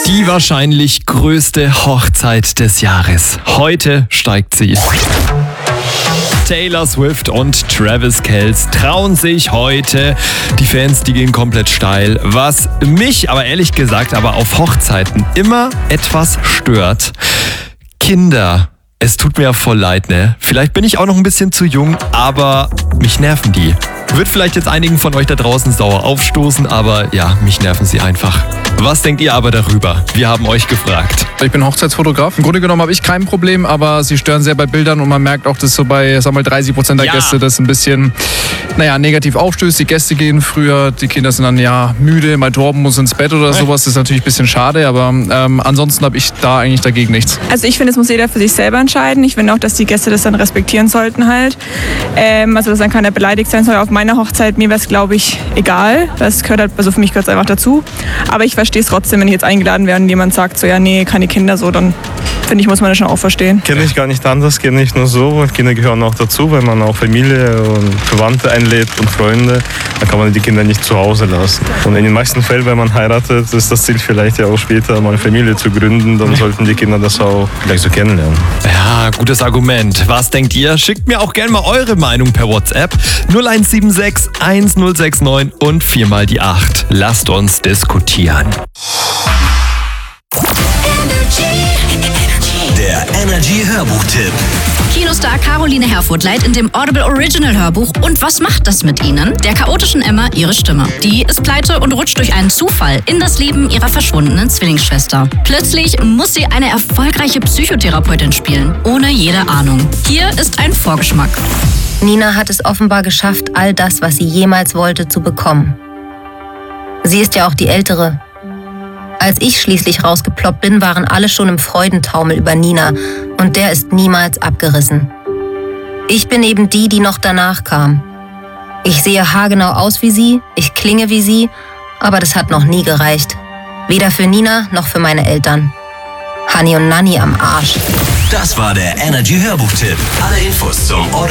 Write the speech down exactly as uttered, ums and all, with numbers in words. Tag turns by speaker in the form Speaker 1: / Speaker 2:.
Speaker 1: Die wahrscheinlich größte Hochzeit des Jahres. Heute steigt sie. Taylor Swift und Travis Kelce trauen sich heute. Die Fans, die gehen komplett steil. Was mich aber ehrlich gesagt aber auf Hochzeiten immer etwas stört: Kinder. Es tut mir ja voll leid, ne? Vielleicht bin ich auch noch ein bisschen zu jung, aber mich nerven die. Wird vielleicht jetzt einigen von euch da draußen sauer aufstoßen, aber ja, mich nerven sie einfach. Was denkt ihr aber darüber? Wir haben euch gefragt.
Speaker 2: Ich bin Hochzeitsfotograf. Im Grunde genommen habe ich kein Problem, aber sie stören sehr bei Bildern und man merkt auch, dass so bei, sag mal, dreißig Prozent der
Speaker 1: Ja.
Speaker 2: Gäste das ein bisschen, naja, negativ aufstößt. Die Gäste gehen früher, die Kinder sind dann ja müde, mal Torben muss ins Bett oder sowas. Das ist natürlich ein bisschen schade, aber ähm, ansonsten habe ich da eigentlich dagegen nichts.
Speaker 3: Also ich finde, es muss jeder für sich selber entscheiden. Ich finde auch, dass die Gäste das dann respektieren sollten halt. Ähm, also dass dann keiner beleidigt sein soll. Auf meiner Hochzeit, mir wäre es, glaube ich, egal. Das gehört halt, also für mich gehört es einfach dazu. Aber ich verstehe es trotzdem, wenn ich jetzt eingeladen werde und jemand sagt so, ja nee, keine Kinder, so, dann finde ich, muss man das schon auch verstehen.
Speaker 4: Kenne ich gar nicht anders, kenne ich nur so. Kinder gehören auch dazu, wenn man auch Familie und Verwandte einlädt und Freunde, dann kann man die Kinder nicht zu Hause lassen. Und in den meisten Fällen, wenn man heiratet, ist das Ziel vielleicht ja auch später, mal eine Familie zu gründen, dann sollten die Kinder das auch gleich so kennenlernen.
Speaker 1: Ja, gutes Argument. Was denkt ihr? Schickt mir auch gerne mal eure Meinung per WhatsApp. null eins sieben sechs eins null sechs neun und viermal die acht. Lasst uns diskutieren.
Speaker 5: Der Energy Hörbuchtipp.
Speaker 6: Kinostar Caroline Herfurth leiht in dem Audible Original Hörbuch Und was macht das mit Ihnen? Der chaotischen Emma ihre Stimme. Die ist pleite und rutscht durch einen Zufall in das Leben ihrer verschwundenen Zwillingsschwester. Plötzlich muss sie eine erfolgreiche Psychotherapeutin spielen, ohne jede Ahnung. Hier ist ein Vorgeschmack.
Speaker 7: Nina hat es offenbar geschafft, all das, was sie jemals wollte, zu bekommen. Sie ist ja auch die Ältere. Als ich schließlich rausgeploppt bin, waren alle schon im Freudentaumel über Nina und der ist niemals abgerissen. Ich bin eben die, die noch danach kam. Ich sehe haargenau aus wie sie, ich klinge wie sie, aber das hat noch nie gereicht. Weder für Nina noch für meine Eltern. Hani und Nanni am Arsch.
Speaker 5: Das war der Energy Hörbuchtipp. Alle Infos zum Audible